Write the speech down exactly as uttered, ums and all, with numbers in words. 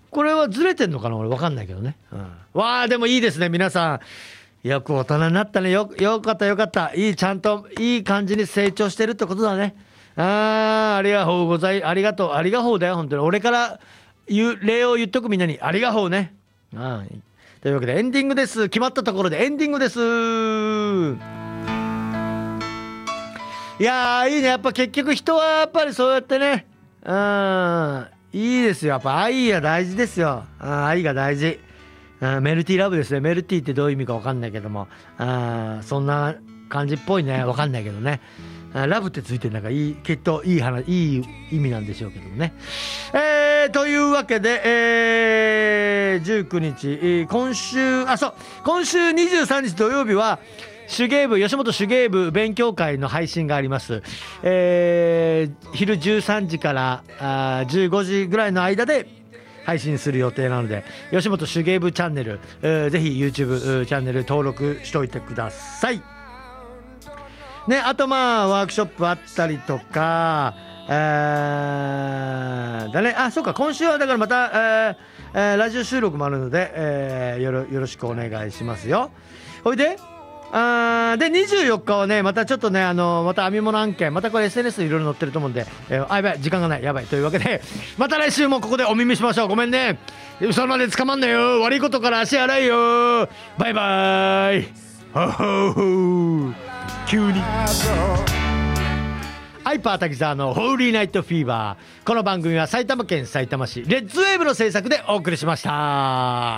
これはずれてんのかな、俺分かんないけどね、うん、わあでもいいですね皆さん、よく大人になったね。 よ, よかったよかった、いい、ちゃんといい感じに成長してるってことだね。あー、ありがとうございありがとうありがとうだよ本当に。俺から言う礼を言っとくみんなに、ありがとうね。あというわけでエンディングです。決まったところでエンディングです。いやーいいね、やっぱ結局人はやっぱりそうやってね、うんいいですよ、やっぱ愛が大事ですよ。あ愛が大事。あメルティーラブですね。メルティーってどういう意味か分かんないけども、あそんな感じっぽいね。分かんないけどね、あラブってついてるなんかいい、きっといい話、いい意味なんでしょうけどもね。えー、というわけで、えー、じゅうくにち、えー、今週あそう今週にじゅうさんにち土曜日は手芸部吉本手芸部勉強会の配信があります。えー、昼じゅうさんじからあじゅうごじぐらいの間で配信する予定なので、吉本手芸部チャンネル、えー、ぜひ YouTube チャンネル登録しておいてくださいね。あとまあワークショップあったりとか、えー、だね、あそうか、今週はだからまた、えーえー、ラジオ収録もあるので、えー、よろ、よろしくお願いしますよ。ほいであでにじゅうよっかはね、またちょっとね、あのまた編み物案件、またこれ エスエヌエス いろいろ載ってると思うんで、えー、あやばい時間がない、やばいというわけでまた来週もここでお耳しましょう。ごめんね、それまで捕まんなよ、悪いことから足洗いよ、バイバイ。ほほほ急にハイパー滝沢のホーリーナイトフィーバー。この番組は埼玉県さいたま市レッツウェーブの制作でお送りしました。